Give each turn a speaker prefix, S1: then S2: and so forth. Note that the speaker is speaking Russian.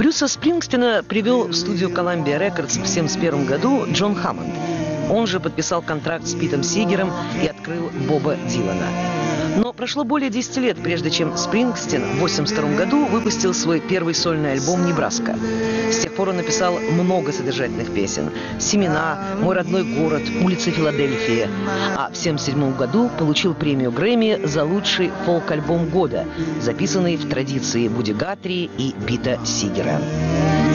S1: Брюса Спрингстина привел в студию Columbia Records в 1971 году Джон Хаммонд. Он же подписал контракт с Питом Сигером и открыл Боба Дилана. Но прошло более 10 лет, прежде чем Спрингстин в 1982 году выпустил свой первый сольный альбом «Небраска». С тех пор он написал много содержательных песен: «Семена», «Мой родной город», «Улица Филадельфия». А в 1977 году получил премию Грэмми за лучший фолк-альбом года, записанный в традиции Вуди Гатри и Пита Сигера.